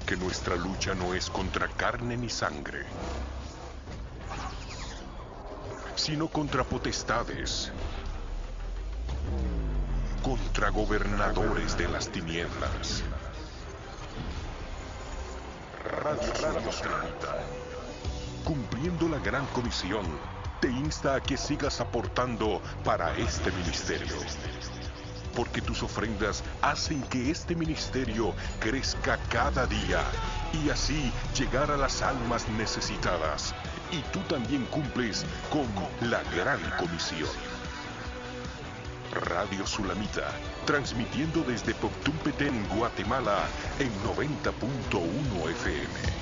porque nuestra lucha no es contra carne ni sangre, sino contra potestades, contra gobernadores de las tinieblas. Radio Sulamita, cumpliendo la gran comisión, te insta a que sigas aportando para este ministerio, porque tus ofrendas hacen que este ministerio crezca cada día y así llegar a las almas necesitadas. Y tú también cumples con la gran comisión. Radio Sulamita, transmitiendo desde Poctumpetén, Guatemala, en 90.1 FM.